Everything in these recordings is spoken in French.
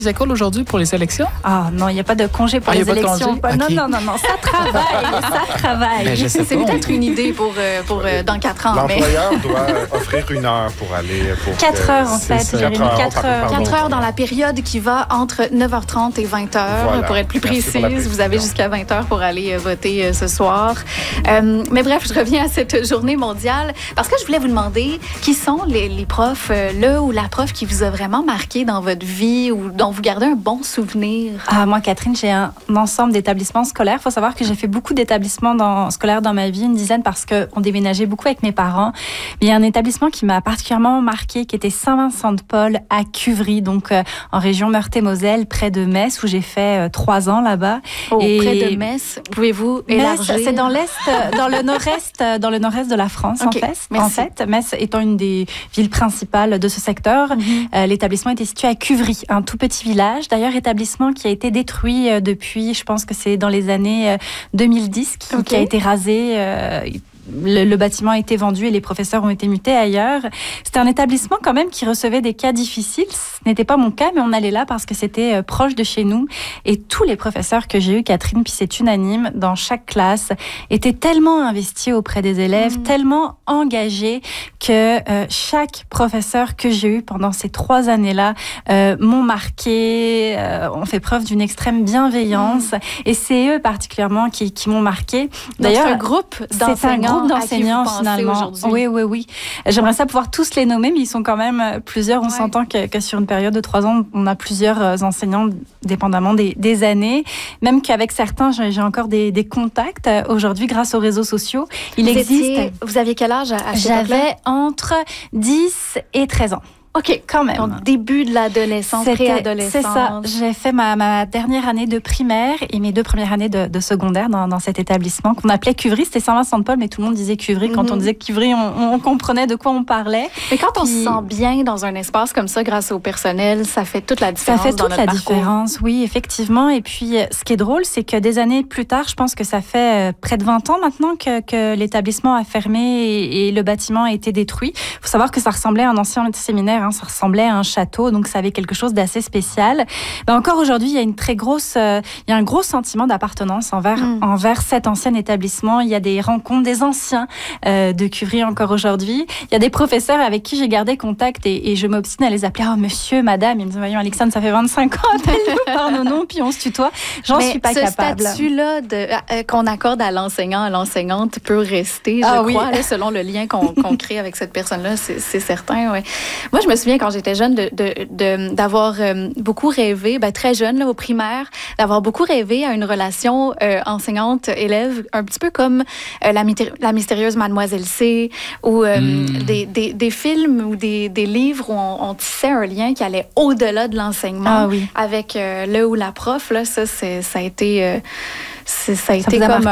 écoles aujourd'hui pour les élections? Ah non, il n'y a pas de congé pour les élections. Okay. Non, ça travaille. Ben, c'est peut-être une idée pour dans 4 ans. L'employeur doit offrir 1 heure pour aller... 4 heures, en fait, Jérémy. 4 heures. 4 heures dans la période qui va entre 9h30 et 20h. Voilà. Pour être plus précise, vous avez jusqu'à 20h pour aller voter ce soir. Mais bref, je reviens à cette journée mondiale parce que je voulais vous demander qui sont les profs, le ou la prof qui vous a vraiment marqué dans votre vie ou dont vous gardez un bon souvenir? Moi, Catherine, j'ai un ensemble d'établissements scolaires. Il faut savoir que j'ai fait beaucoup d'établissements scolaires dans ma vie, une dizaine, parce qu'on déménageait beaucoup avec mes parents. Mais il y a un établissement qui m'a particulièrement marqué, qui était Saint-Vincent-de-Paul à Cuvry, donc en région Meurthe-et-Moselle, près de Metz, où j'ai fait 3 ans là-bas. Près de Metz, pouvez-vous élargir? Metz, c'est dans l'est, dans le nord-est de la France, okay, en fait. Metz étant une des villes principales de ce secteur. L'établissement était situé à Cuvry, un tout petit village. D'ailleurs, établissement qui a été détruit depuis, je pense que c'est dans les années 2010, qui a été rasé. Le bâtiment a été vendu et les professeurs ont été mutés ailleurs. C'était un établissement quand même qui recevait des cas difficiles. Ce n'était pas mon cas, mais on allait là parce que c'était proche de chez nous. Et tous les professeurs que j'ai eus, Catherine, puis c'est unanime, dans chaque classe, étaient tellement investis auprès des élèves, tellement engagés que chaque professeur que j'ai eu pendant ces 3 années-là m'ont marqué, ont fait preuve d'une extrême bienveillance. Et c'est eux particulièrement qui m'ont marqué. D'ailleurs, c'est un groupe d'enseignants finalement. Oui. J'aimerais ça pouvoir tous les nommer, mais ils sont quand même plusieurs. On s'entend que sur une période de 3 ans, on a plusieurs enseignants, dépendamment des années. Même qu'avec certains, j'ai encore des contacts aujourd'hui grâce aux réseaux sociaux. Vous aviez quel âge à cette époque-là? J'avais entre 10 et 13 ans. OK, quand même. Donc, début de l'adolescence, préadolescence. C'est ça. J'ai fait ma dernière année de primaire et mes 2 premières années de secondaire dans cet établissement qu'on appelait Cuvry. C'était Saint-Vincent-de-Paul, mais tout le monde disait Cuvry. Quand on disait Cuvry, on comprenait de quoi on parlait. Mais quand on se sent bien dans un espace comme ça, grâce au personnel, ça fait toute la différence. Ça fait toute la différence, oui, effectivement. Et puis, ce qui est drôle, c'est que des années plus tard, je pense que ça fait près de 20 ans maintenant que l'établissement a fermé et le bâtiment a été détruit. Il faut savoir que ça ressemblait à un ancien séminaire, ça ressemblait à un château, donc ça avait quelque chose d'assez spécial. Mais encore aujourd'hui, il y a un gros sentiment d'appartenance envers cet ancien établissement. Il y a des rencontres des anciens de Cuvry encore aujourd'hui. Il y a des professeurs avec qui j'ai gardé contact et je m'obstine à les appeler monsieur, madame. Ils me disent, voyons Alexandre, ça fait 25 ans, appelle-nous par nos noms, puis on se tutoie. J'en suis pas capable. Ce statut-là qu'on accorde à l'enseignant, à l'enseignante peut rester, je crois, là, selon le lien qu'on crée avec cette personne-là, c'est certain. Ouais. Moi, je me souviens quand j'étais jeune d'avoir beaucoup rêvé, très jeune là, au primaire, d'avoir beaucoup rêvé à une relation enseignante-élève, un petit peu comme la mystérieuse Mademoiselle C, ou des films ou des livres où on tissait un lien qui allait au-delà de l'enseignement avec le ou la prof. Là, ça a été... ça a été comme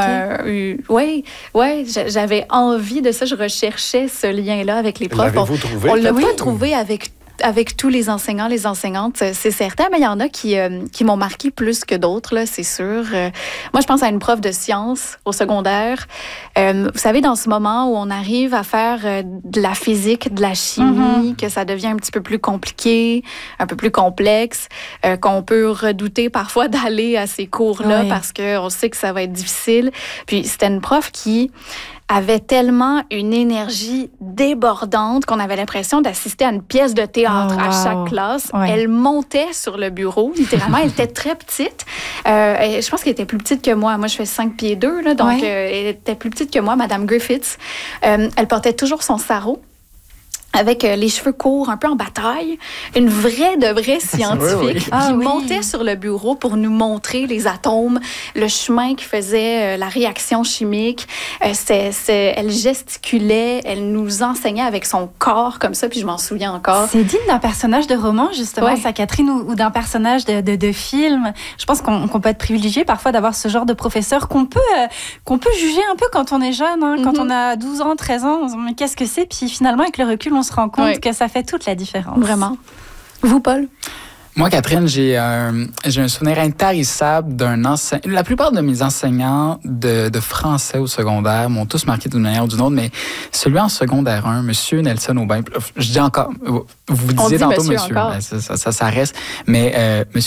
j'avais envie de ça, je recherchais ce lien-là avec les profs. L'avez-vous trouvé? On l'a pas trouvé avec tous les enseignants, les enseignantes, c'est certain, mais il y en a qui m'ont marqué plus que d'autres, là, c'est sûr. Moi, je pense à une prof de sciences au secondaire. Vous savez, dans ce moment où on arrive à faire de la physique, de la chimie, que ça devient un petit peu plus compliqué, un peu plus complexe, qu'on peut redouter parfois d'aller à ces cours-là parce qu'on sait que ça va être difficile. Puis c'était une prof qui avait tellement une énergie débordante qu'on avait l'impression d'assister à une pièce de théâtre à chaque classe. Elle montait sur le bureau, littéralement. Elle était très petite. Je pense qu'elle était plus petite que moi. Moi, je fais 5 pieds 2, là, donc elle était plus petite que moi, Madame Griffiths. Elle portait toujours son sarrau, avec les cheveux courts, un peu en bataille, une vraie scientifique qui montait sur le bureau pour nous montrer les atomes, le chemin qui faisait la réaction chimique. Elle gesticulait, elle nous enseignait avec son corps comme ça, puis je m'en souviens encore. C'est digne d'un personnage de roman, justement, ça, Catherine, ou d'un personnage de film. Je pense qu'on peut être privilégié parfois d'avoir ce genre de professeur qu'on peut juger un peu quand on est jeune, quand on a 12 ans, 13 ans, on se dit, mais qu'est-ce que c'est? Puis finalement, avec le recul, on se rend compte que ça fait toute la différence. Vraiment. Vous, Paul? Moi, Catherine, j'ai un souvenir intarissable d'un enseignant. La plupart de mes enseignants de français au secondaire m'ont tous marqué d'une manière ou d'une autre, mais celui en secondaire 1, M. Nelson Aubin, je dis encore, vous disiez tantôt monsieur, ben, ça reste, mais M.